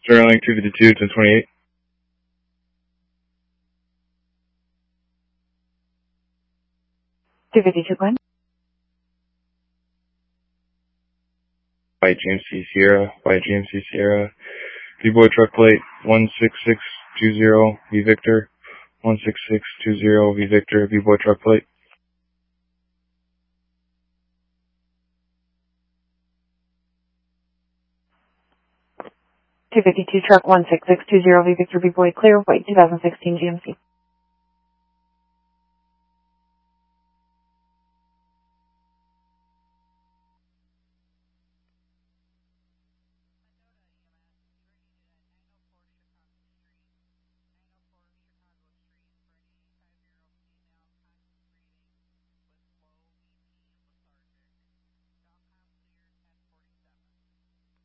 Sterling 252 to 28. Glenn. White GMC Sierra. V-Boy truck plate 16620 V Victor. 16620 V Victor, V-Boy truck plate. Truck 16620 V Victor V Boy clear, white 2016 GMC.